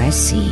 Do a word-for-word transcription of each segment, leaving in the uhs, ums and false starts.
Inspirasi.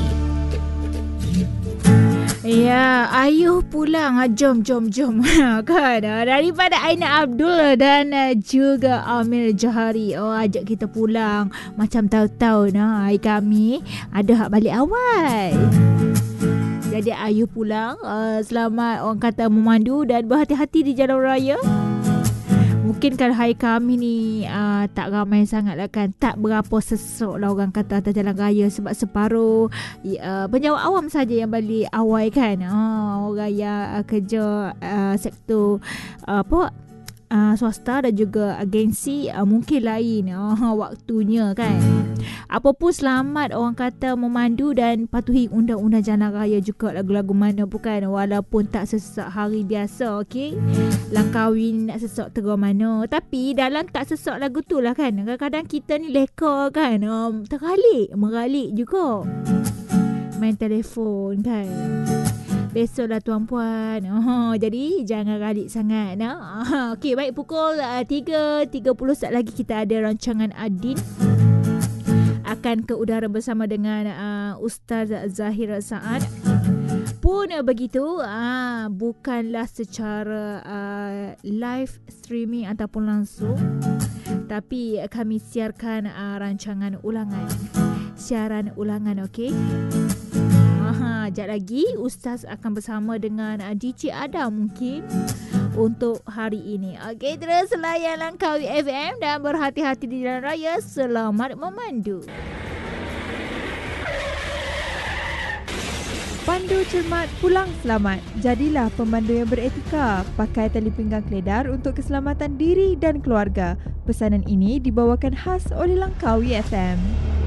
Ya, ayuh pulang. Jom, jom, jom. Kan? Daripada Aina Abdul dan juga Amir Johari. Oh, ajak kita pulang. Macam tahu-tahu nah, hari kami ada hak balik awal. Jadi ayuh pulang. Uh, selamat orang kata memandu dan berhati-hati di jalan raya. Mungkin kalau hari kami ni uh, tak ramai sangat lah kan. Tak berapa sesok lah orang kata atas jalan raya. Sebab separuh uh, penjawat awam saja yang balik awal kan. uh, Orang yang uh, kerja uh, sektor uh, apa uh, swasta dan juga agensi uh, mungkin lain uh, waktunya kan. Apapun selamat orang kata memandu dan patuhi undang-undang jalan raya juga lagu-lagu mana bukan. Walaupun tak sesak hari biasa, okey. Langkawi nak sesak terus mana. Tapi dalam tak sesak lagu tu lah kan. Kadang-kadang kita ni leka kan. Um, teralik, meralik juga. Main telefon kan. Besoklah tuan-puan. Oh, jadi jangan ralik sangat. Nah. Okey, baik pukul uh, tiga tiga puluh saat lagi kita ada rancangan Adin akan ke udara bersama dengan uh, Ustaz Zahir Saad. Pun uh, begitu, uh, bukanlah secara uh, live streaming ataupun langsung, tapi uh, kami siarkan uh, rancangan ulangan. Siaran ulangan, okey? Aha, sekejap lagi Ustaz akan bersama dengan uh, D J Adam mungkin untuk hari ini. Okey, terus layan Langkawi F M dan berhati-hati di jalan raya. Selamat memandu. Pandu cermat, pulang selamat. Jadilah pemandu yang beretika. Pakai tali pinggang keledar untuk keselamatan diri dan keluarga. Pesanan ini dibawakan khas oleh Langkawi F M.